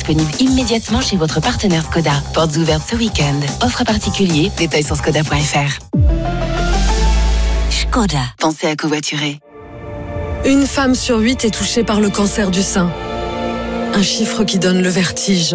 disponible immédiatement chez votre partenaire Skoda. Portes ouvertes ce week-end. Offre particulier, détails sur skoda.fr. Skoda. Pensez à covoiturer. Une femme sur 8 est touchée par le cancer du sein. Un chiffre qui donne le vertige.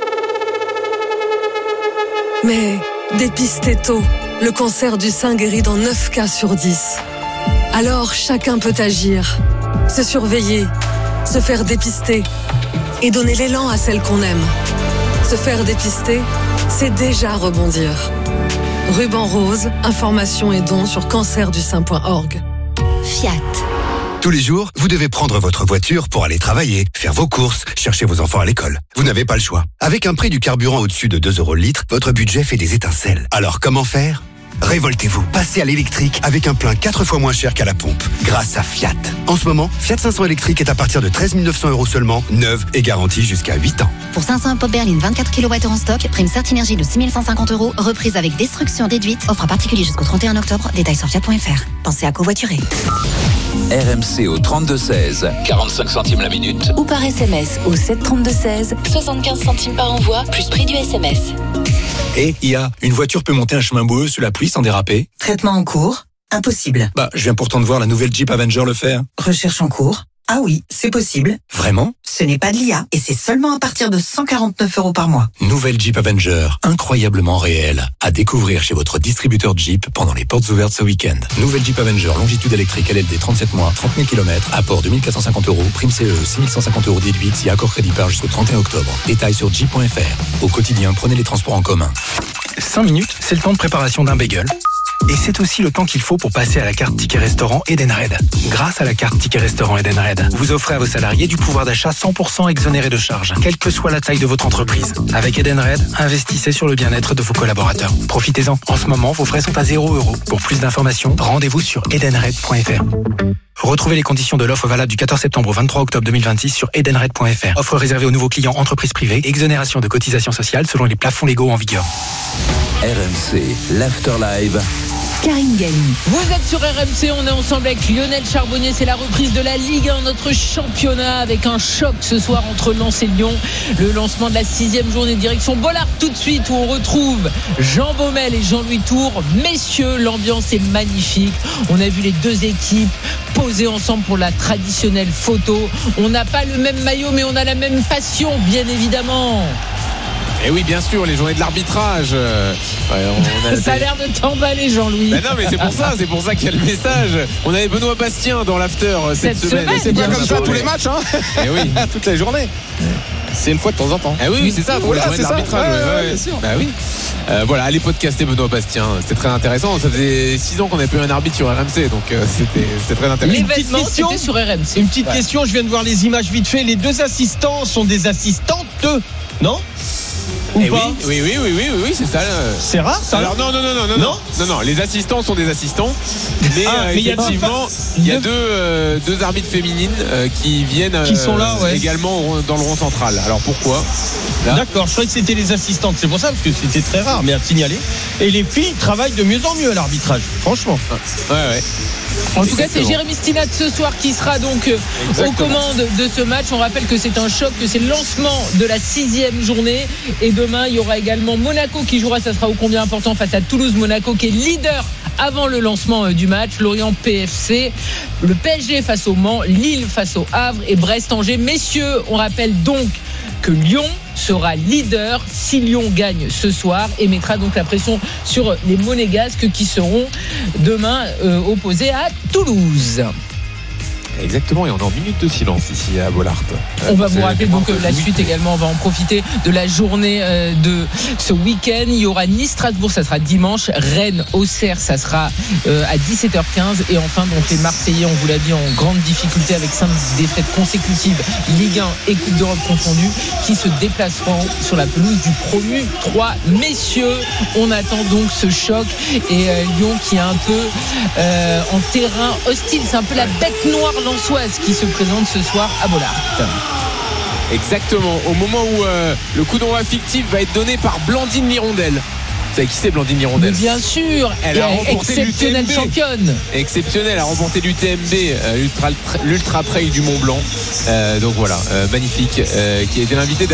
Mais dépistez tôt. Le cancer du sein guérit dans 9 cas sur 10. Alors chacun peut agir. Se surveiller, se faire dépister et donner l'élan à celle qu'on aime. Se faire dépister, c'est déjà rebondir. Ruban rose, informations et dons sur cancerdussein.org. Fiat. Tous les jours, vous devez prendre votre voiture pour aller travailler, faire vos courses, chercher vos enfants à l'école. Vous n'avez pas le choix. Avec un prix du carburant au-dessus de 2 € le litre, votre budget fait des étincelles. Alors comment faire ? Révoltez-vous, passez à l'électrique avec un plein 4 fois moins cher qu'à la pompe, grâce à Fiat. En ce moment, Fiat 500 électrique est à partir de 13 900 € seulement, neuve et garantie jusqu'à 8 ans. Pour 500 pop berline 24 kWh en stock, prime Certinergie de 6 150 €, reprise avec destruction déduite, offre à particulier jusqu'au 31 octobre, détails sur fiat.fr. Pensez à covoiturer. RMC au 32-16, 45 centimes la minute. Ou par SMS au 732-16, 75 centimes par envoi, plus prix du SMS. Et IA, une voiture peut monter un chemin boueux sous la pluie sans déraper? Traitement en cours. Impossible. Je viens pourtant de voir la nouvelle Jeep Avenger le faire. Recherche en cours. Ah oui, c'est possible. Vraiment? Ce n'est pas de l'IA et c'est seulement à partir de 149 € par mois. Nouvelle Jeep Avenger, incroyablement réelle. À découvrir chez votre distributeur Jeep pendant les portes ouvertes ce week-end. Nouvelle Jeep Avenger, longitude électrique LLD 37 mois, 30 000 km, apport 2 450 €, prime CE 6 150 € déduite si accord crédit par jusqu'au 31 octobre. Détails sur jeep.fr. Au quotidien, prenez les transports en commun. 5 minutes, c'est le temps de préparation d'un bagel. Et c'est aussi le temps qu'il faut pour passer à la carte Ticket Restaurant Edenred. Grâce à la carte Ticket Restaurant Edenred, vous offrez à vos salariés du pouvoir d'achat 100% exonéré de charges, quelle que soit la taille de votre entreprise. Avec Edenred, investissez sur le bien-être de vos collaborateurs. Profitez-en. En ce moment, vos frais sont à 0 €. Pour plus d'informations, rendez-vous sur edenred.fr. Retrouvez les conditions de l'offre valable du 14 septembre au 23 octobre 2026 sur edenred.fr. Offre réservée aux nouveaux clients entreprises privées. Exonération de cotisations sociales selon les plafonds légaux en vigueur. RMC, l'Afterlive. Karine Galli. Vous êtes sur RMC, on est ensemble avec Lionel Charbonnier. C'est la reprise de la Ligue 1, notre championnat, avec un choc ce soir entre Lens et Lyon. Le lancement de la 6e journée direction Bollard tout de suite, où on retrouve Jean Baumel et Jean-Louis Tour. Messieurs, l'ambiance est magnifique. On a vu les deux équipes poser ensemble pour la traditionnelle photo. On n'a pas le même maillot, mais on a la même passion, bien évidemment. Et oui, bien sûr, les journées de l'arbitrage. Ça a l'air de t'emballer, Jean-Louis. Non, mais c'est pour ça qu'il y a le message. On avait Benoît Bastien dans l'after cette semaine. C'est pas comme ça tous les matchs, hein. Et oui, toute la journée. C'est une fois de temps en temps. Ah oui, c'est ça, pour les journées de l'arbitrage. Ouais, bien sûr. Bah oui. Voilà, allez podcaster Benoît Bastien. C'était très intéressant. Ça faisait 6 ans qu'on n'avait plus un arbitre sur RMC, donc c'était très intéressant. L'événement, c'était sur RMC. Une petite question, je viens de voir les images vite fait. Les deux assistants sont des assistantes, non? Oui, c'est ça. C'est rare ça. Alors non, les assistants sont des assistants, mais effectivement, il y a deux arbitres féminines qui viennent qui sont là, également dans le rond central. Alors pourquoi là? D'accord, je croyais que c'était les assistantes, c'est pour ça, parce que c'était très rare, mais à signaler. Et les filles travaillent de mieux en mieux à l'arbitrage, franchement. Ouais. En tout cas, c'est Jérémy Stinat ce soir qui sera donc aux commandes de ce match. On rappelle que c'est un choc, que c'est le lancement de la 6e journée. Et demain, il y aura également Monaco qui jouera. Ça sera ô combien important face à Toulouse. Monaco qui est leader avant le lancement du match. Lorient PFC, le PSG face au Mans, Lille face au Havre et Brest-Angers. Messieurs, on rappelle donc que Lyon sera leader si Lyon gagne ce soir et mettra donc la pression sur les Monégasques qui seront demain opposés à Toulouse. Exactement, et on est en minute de silence ici à Bollard. On va vous rappeler donc la suite également. On va en profiter de la journée de ce week-end. Il y aura Nice-Strasbourg, ça sera dimanche. Rennes-Auxerre, ça sera à 17h15. Et enfin, donc les Marseillais, on vous l'a dit, en grande difficulté avec 5 défaites consécutives, Ligue 1 et Coupe d'Europe confondues, qui se déplaceront sur la pelouse du promu 3. Messieurs, on attend donc ce choc. Et Lyon qui est un peu en terrain hostile. C'est un peu la bête noire lensoise qui se présente ce soir à Bollard. Exactement, au moment où le coup d'envoi fictif va être donné par Blandine Lirondelle. Vous savez qui c'est, Blandine Lirondelle? Mais bien sûr, elle a remporté exceptionnelle championne. Exceptionnelle, elle a remporté l'UTMB, l'Ultra Trail du Mont Blanc. Donc voilà, magnifique, qui a été l'invité